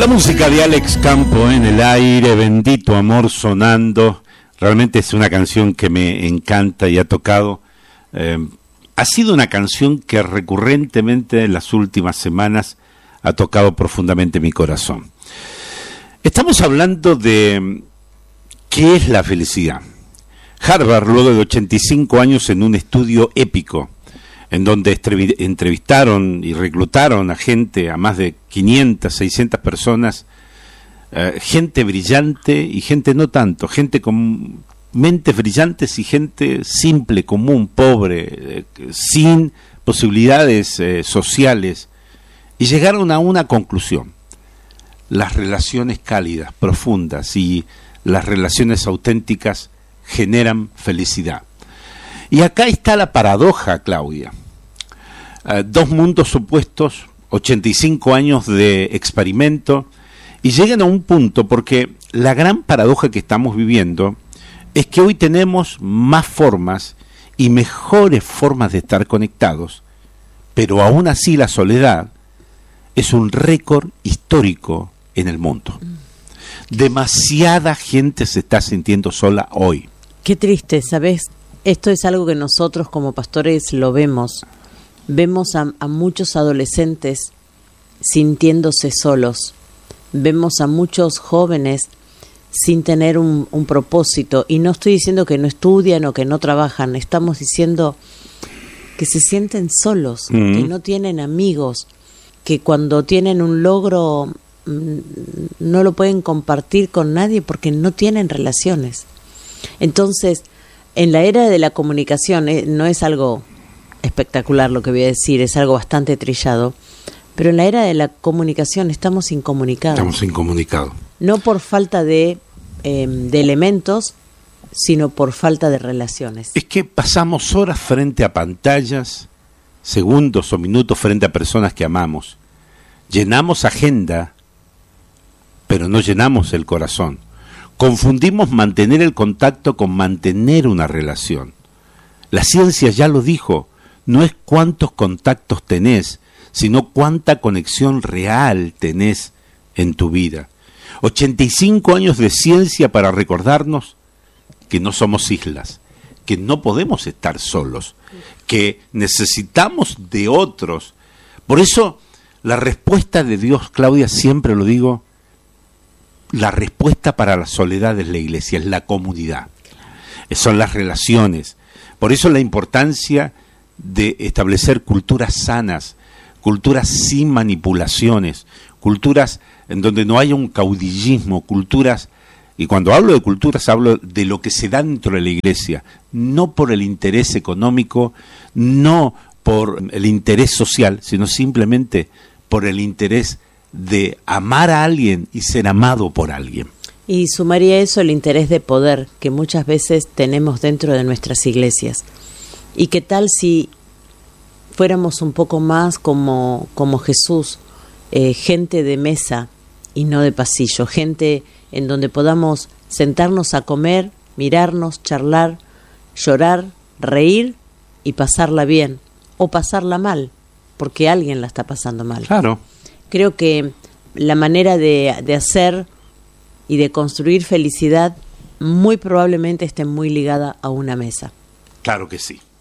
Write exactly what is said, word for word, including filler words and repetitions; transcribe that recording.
La música de Alex Campo en el aire, Bendito Amor sonando. Realmente es una canción que me encanta y ha tocado. Eh, ha sido una canción que recurrentemente en las últimas semanas ha tocado profundamente mi corazón. Estamos hablando de qué es la felicidad. Harvard, luego de ochenta y cinco años en un estudio épico, en donde entrevistaron y reclutaron a gente, a más de quinientas, seiscientas personas, eh, gente brillante y gente no tanto, gente con mentes brillantes y gente simple, común, pobre, eh, sin posibilidades eh, sociales, y llegaron a una conclusión: las relaciones cálidas, profundas y las relaciones auténticas generan felicidad. Y acá está la paradoja, Claudia. Uh, dos mundos opuestos, ochenta y cinco años de experimento, y llegan a un punto, porque la gran paradoja que estamos viviendo es que hoy tenemos más formas y mejores formas de estar conectados, pero aún así la soledad es un récord histórico en el mundo. Demasiada gente se está sintiendo sola hoy. Qué triste, ¿sabes? Esto es algo que nosotros como pastores lo vemos. Vemos a, a muchos adolescentes sintiéndose solos. Vemos a muchos jóvenes sin tener un, un propósito. Y no estoy diciendo que no estudian o que no trabajan. Estamos diciendo que se sienten solos, mm. que no tienen amigos, que cuando tienen un logro no lo pueden compartir con nadie porque no tienen relaciones. Entonces, en la era de la comunicación, eh, no es algo espectacular lo que voy a decir, es algo bastante trillado, pero en la era de la comunicación estamos incomunicados. Estamos incomunicados. No por falta de, eh, de elementos, sino por falta de relaciones. Es que pasamos horas frente a pantallas, segundos o minutos frente a personas que amamos. Llenamos agenda, pero no llenamos el corazón. Confundimos mantener el contacto con mantener una relación. La ciencia ya lo dijo, no es cuántos contactos tenés, sino cuánta conexión real tenés en tu vida. ochenta y cinco años de ciencia para recordarnos que no somos islas, que no podemos estar solos, que necesitamos de otros. Por eso, la respuesta de Dios, Claudia, siempre lo digo, la respuesta para la soledad es la iglesia, es la comunidad, son las relaciones. Por eso la importancia de establecer culturas sanas, culturas sin manipulaciones, culturas en donde no haya un caudillismo, culturas, y cuando hablo de culturas hablo de lo que se da dentro de la iglesia, no por el interés económico, no por el interés social, sino simplemente por el interés de amar a alguien y ser amado por alguien. Y sumaría eso el interés de poder que muchas veces tenemos dentro de nuestras iglesias. ¿Y qué tal si fuéramos un poco más como, como Jesús, eh, gente de mesa y no de pasillo, gente en donde podamos sentarnos a comer, mirarnos, charlar, llorar, reír y pasarla bien o pasarla mal, porque alguien la está pasando mal? Claro. Creo que la manera de, de hacer y de construir felicidad muy probablemente esté muy ligada a una mesa. Claro que sí.